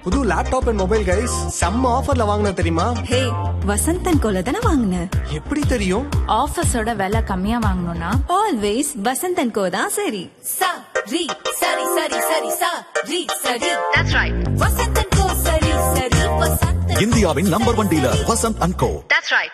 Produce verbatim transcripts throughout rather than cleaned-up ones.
புது laptop and mobile guys செம்ம ஆஃபர்ல வாங்கின தெரியுமா? ஹே, வசந்தன் கோல தானே வாங்கின? எப்படி தெரியும்? ஆஃபர்ஸோட விலை கம்மியா வாங்கணும்னா ஆல்வேஸ் வசந்தன் கோ தான் சரி. சா ரி சரி சரி சரி சா ரி சரி. That's right. வசந்தன் கோ சரி சரி வசந்தன். இந்தியாவின் number one dealer Vasanth and go. That's right.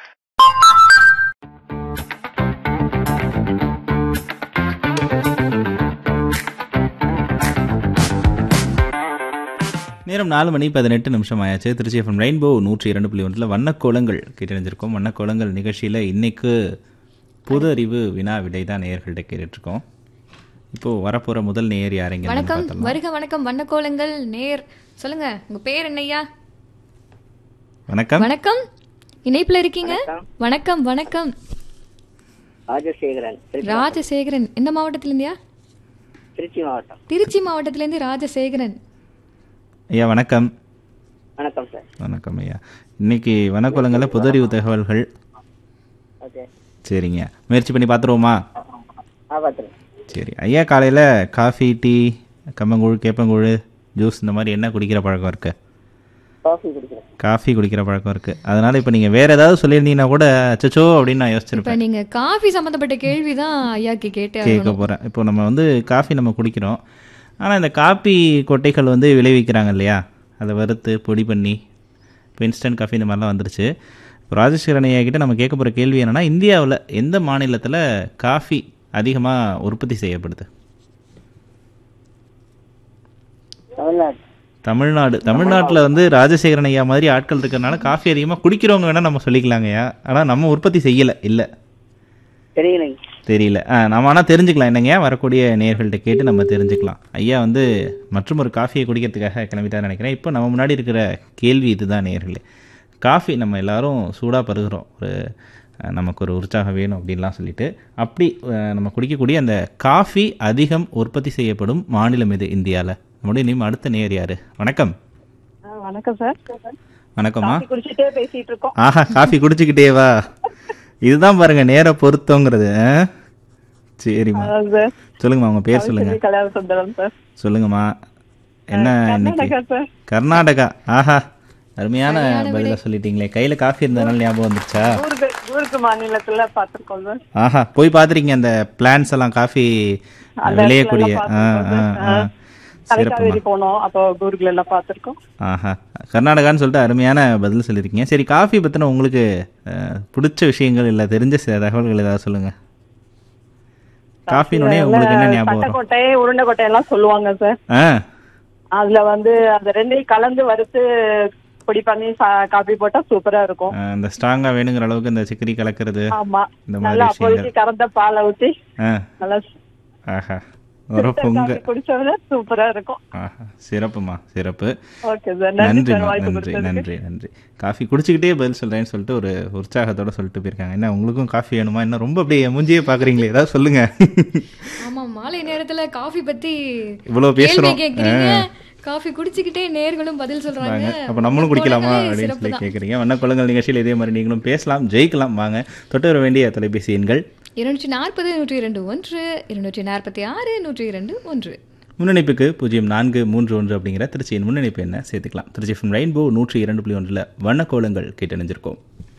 நேரம் நாலு மணி பதினெட்டு நிமிஷம் ஆயாச்சு. திருச்சி எஃப்எம் ரெயின்போ நூற்றி இரண்டு புள்ளி ஒன்றில் வண்ணக்கோலங்கள் கேட்டறிஞ்சிருக்கோம். வண்ணக்கோலங்கள் நிகழ்ச்சியில் இன்னைக்கு பொது அறிவு வினா விடை தான் நேயர்கள்ட்ட கேட்டுட்ருக்கோம். இப்போது வரப்போகிற முதல் நேயர் யாருங்க? வணக்கம், வருக வணக்கம். வண்ணக்கோலங்கள் நேர் சொல்லுங்க, உங்க பேர் என்னையா? வணக்கம் வணக்கம், இணைப்புல இருக்கீங்க. வணக்கம் வணக்கம். ராஜசேகரன். ராஜசேகரன் எந்த மாவட்டத்துல இருந்தியா? திருச்சி மாவட்டம். திருச்சி மாவட்டத்துல இருந்து ராஜசேகரன் ஐயா வணக்கம். வணக்கம் சார். வணக்கம் ஐயா. இன்னைக்கு வனக்கோலங்களில் பொது அறிவு தகவல்கள். ஓகே சரிங்க, முயற்சி பண்ணி பார்த்துருவோமா? ஆ பார்த்துருங்க. சரி ஐயா, காலையில் காஃபி, டீ, கம்மங்கூழ், கேப்பங்கூழ், ஜூஸ் இந்த மாதிரி என்ன குடிக்கிற பழக்கம் இருக்குது? காஃபி குடிக்கிறேன். காஃபி குடிக்கிற பழக்கம் இருக்குது. அதனால் இப்போ நீங்கள் வேறு ஏதாவது சொல்லியிருந்தீங்கன்னா கூட அச்சச்சோ அப்படின்னு நான் யோசிச்சிருப்பேன். இப்போ நீங்கள் காஃபி சம்மந்தப்பட்ட கேள்வி தான் ஐயாக்கு கேட்டு கேட்க போகிறேன். இப்போ நம்ம வந்து காஃபி நம்ம குடிக்கிறோம், ஆனால் இந்த காப்பி கொட்டைகள் வந்து விளைவிக்கிறாங்க இல்லையா, அதை வறுத்து பொடி பண்ணி இப்போ இன்ஸ்டன்ட் காஃபி இந்த மாதிரிலாம் வந்துருச்சு. இப்போ ராஜேஸ்வரன் ஐயா கிட்ட நம்ம கேட்க போகிற கேள்வி என்னென்னா, இந்தியாவில் எந்த மாநிலத்தில் காஃபி அதிகமாக உற்பத்தி செய்யப்படுது? தமிழ்நாடு. தமிழ்நாடு. தமிழ்நாட்டில் வந்து ராஜசேகரன் ஐயா மாதிரி ஆட்கள் இருக்கிறனால காஃபி அதிகமாக குடிக்கிறவங்க வேணால் நம்ம சொல்லிக்கலாங்க ஐயா. ஆனால் நம்ம உற்பத்தி செய்யலை. இல்லை தெரியலைங்க. தெரியல. ஆ நம்ம ஆனால் தெரிஞ்சுக்கலாம் என்னங்க, வரக்கூடிய நேயர்கள்ட்ட கேட்டு நம்ம தெரிஞ்சுக்கலாம். ஐயா வந்து மற்றும் ஒரு காஃபியை குடிக்கிறதுக்காக கிளம்பிட்டான்னு நினைக்கிறேன். இப்போ நம்ம முன்னாடி இருக்கிற கேள்வி இதுதான் நேயர்களே. காஃபி நம்ம எல்லாரும் சூடாக பருகிறோம், ஒரு நமக்கு ஒரு உற்சாகம் வேணும் அப்படின்லாம் சொல்லிட்டு. அப்படி நம்ம குடிக்கக்கூடிய அந்த காஃபி அதிகம் உற்பத்தி செய்யப்படும் மாநிலம் இது இந்தியாவில்? நம்முடைய நேம் அடுத்த நேயர் யாரு? வணக்கம். வணக்கம் சார். வணக்கம்மா. குடிச்சிட்டே பேசிட்டு இருக்கோம். ஆஹா, காஃபி குடிச்சுக்கிட்டேவா? இதுதான் பாருங்க நேர பொருத்தங்கிறது. சரிம்மா, சொல்லுங்கம்மா, உங்க பேர் சொல்லுங்க. சொல்லுங்கம்மா, என்ன இன்னைக்கு? கர்நாடகா. ஆஹா, அருமையான பதில சொல்லிட்டீங்களே. கையில காஃபி இருந்ததுனால ஞாபகம் வந்துச்சா? மாநிலத்துல பாத்துருக்கோம். ஆஹா, போய் பாத்துறீங்க அந்த பிளான்ஸ் எல்லாம், காஃபி விளையக்கூடிய. கர்நாடகான்னு சொல்லிட்டு அருமையான பதில் சொல்லியிருக்கீங்க. சரி, காஃபி பத்தின உங்களுக்கு பிடிச்ச விஷயங்கள் இல்ல தெரிஞ்ச சில தகவல்கள் ஏதாவது சொல்லுங்க. காஃபினோடனே உங்களுக்கு என்ன ஞாபகம்? கொட்டை, உருண்டை கொட்டை எல்லாம் சொல்லுவாங்க சார். அதுல வந்து அந்த ரெண்டையும் கலந்து வறுத்து பொடி பண்ணி காபி போட்டா சூப்பரா இருக்கும். அந்த ஸ்ட்ராங்கா வேணுங்கிற அளவுக்கு இந்த சிக்கரி கலக்கிறது. ஆமா, நல்லா அப்போதைக்கு கறந்த பாலை ஊத்தி நல்லா. ஆஹா, ஒரு பொங்க குடிச்சவன சூப்பரா இருக்கும். சிறப்புமா, சிறப்பு. ஓகே சார், நன்றி நன்றி நன்றி நன்றி. காஃபி குடிச்சுக்கிட்டே பதில் சொல்றேன்னு சொல்லிட்டு ஒரு உற்சாகத்தோட சொல்லிட்டு போயிருக்காங்க. என்ன உங்களுக்கும் காஃபி வேணுமா? என்ன ரொம்ப அப்படியே மூஞ்சியே பாக்குறீங்களே, ஏதாவது சொல்லுங்க. ஆமா, மாலை நேரத்துல காஃபி பத்தி இவ்வளவு பேசுறோம், காஃபி குடிச்சுக்கிட்டே நேர்களும் பதில் சொல்றாங்க. அப்ப நம்மளும் குடிக்கலாமா அப்படின்னு சொல்லி கேக்குறீங்க. வண்ணக்கோலங்கள் நிகழ்ச்சியில் இதே மாதிரி நீங்களும் பேசலாம், ஜெயிக்கலாம். வாங்க, தொட்டு வர வேண்டிய தொலைபேசி எண்கள் இருநூற்றி நாற்பது நூற்றி இரண்டு ஒன்று, இருநூற்றி நாற்பத்தி ஆறு நூற்றி இரண்டு ஒன்று. முன்னணிப்புக்கு பூஜ்ஜியம் நான்கு மூன்று ஒன்று அப்படிங்கிற திருச்சியின் முன்னணிப்பு என்ன சேர்த்துக்கலாம். திருச்சி எஃப்எம் ரெயின்போ நூற்றி இரண்டு புள்ளி ஒன்றில் வண்ணக்கோலங்கள் கேட்டணிஞ்சிருக்கோம்.